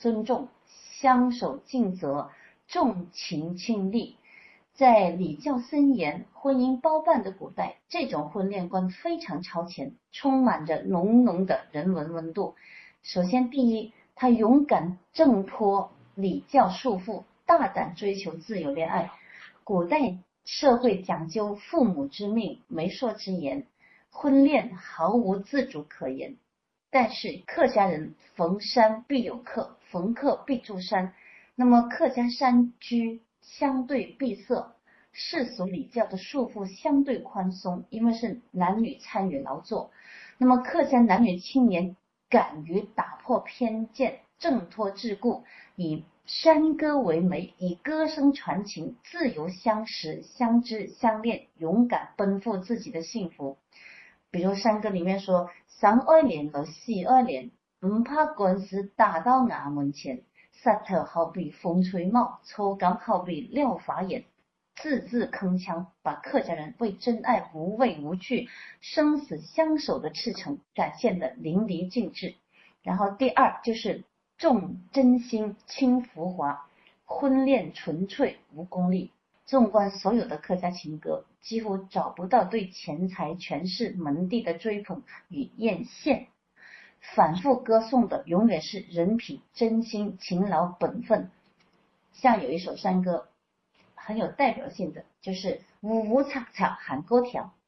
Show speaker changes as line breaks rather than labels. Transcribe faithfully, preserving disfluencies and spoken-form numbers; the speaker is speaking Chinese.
尊重，相守尽责，重情轻利。在礼教森严、婚姻包办的古代，这种婚恋观非常超前，充满着浓浓的人文温度。首先，第一，他勇敢挣脱礼教束缚，大胆追求自由恋爱。古代社会讲究父母之命、媒妁之言，婚恋毫无自主可言。但是客家人逢山必有客，逢客必住山。那么客家山居相对闭塞，世俗礼教的束缚相对宽松，因为是男女参与劳作。那么客家男女青年敢于打破偏见，挣脱桎梏，以山歌为媒，以歌声传情，自由相识、相知、相恋，勇敢奔赴自己的幸福。比如山歌里面说，三爱莲和四爱莲，不怕官司打到衙门前，舌头好比风吹帽，抽感好比撂法眼，字字铿锵，把客家人为真爱无畏无惧、生死相守的赤诚展现得淋漓尽致。然后第二就是重真心轻浮华，婚恋纯粹无功利。纵观所有的客家情歌，几乎找不到对钱财、权势、门第的追捧与艳羡，反复歌颂的永远是人品、真心、勤劳、本分。像有一首山歌很有代表性的，就是五五叉叉喊歌条，